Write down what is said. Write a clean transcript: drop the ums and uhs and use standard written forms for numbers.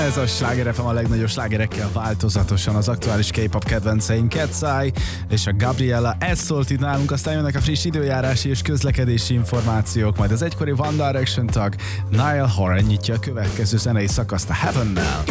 Ez a Sláger FM a legnagyobb slágerekkel változatosan, az aktuális K-pop kedvenceink Katseye és a Gabriella. Ez szólt itt nálunk, aztán jönnek a friss időjárási és közlekedési információk, majd az egykori One Direction tag Niall Horan nyitja a következő zenei szakaszt a Heaven-nel.